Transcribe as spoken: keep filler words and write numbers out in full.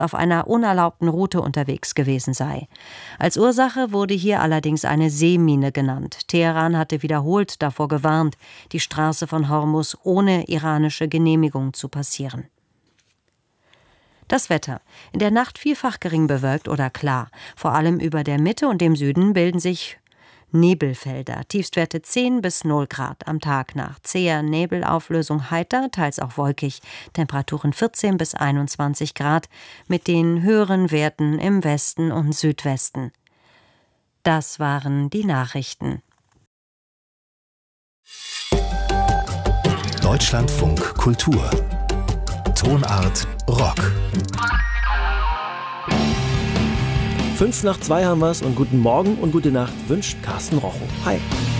auf einer unerlaubten Route unterwegs gewesen sei. Als Ursache wurde hier allerdings eine Seemine genannt. Teheran hatte wiederholt davor gewarnt, die Straße von Hormuz ohne iranische Genehmigung zu passieren. Das Wetter. In der Nacht vielfach gering bewölkt oder klar. Vor allem über der Mitte und dem Süden bilden sich Nebelfelder. Tiefstwerte zehn bis null Grad am Tag nach. Zäher Nebelauflösung heiter, teils auch wolkig. Temperaturen vierzehn bis einundzwanzig Grad mit den höheren Werten im Westen und Südwesten. Das waren die Nachrichten. Deutschlandfunk Kultur. Tonart Rock. Fünf nach zwei haben wir's und guten Morgen und gute Nacht wünscht Carsten Rochow. Hi.